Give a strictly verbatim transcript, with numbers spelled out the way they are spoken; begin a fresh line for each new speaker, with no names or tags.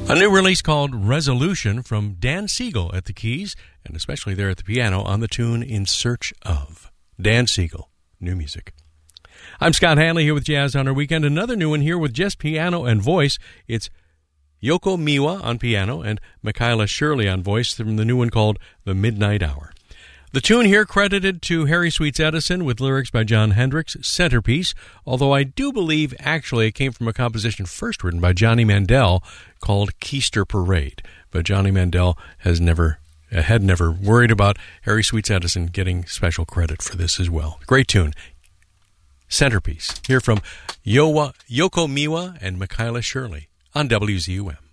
A new release called Resolution from Dan Siegel at the keys, and especially there at the piano on the tune In Search Of. Dan Siegel, new music. I'm Scott Hanley here with Jazz on our Weekend. Another new one here with just piano and voice. It's Yoko Miwa on piano and Michaela Shirley on voice from the new one called The Midnight Hour. The tune here credited to Harry Sweets Edison with lyrics by John Hendricks, Centerpiece, although I do believe actually it came from a composition first written by Johnny Mandel called Keister Parade. But Johnny Mandel has never, had never worried about Harry Sweets Edison getting special credit for this as well. Great tune. Centerpiece. Here from Yowa, Yoko Miwa and Michaela Shirley on W Z U M.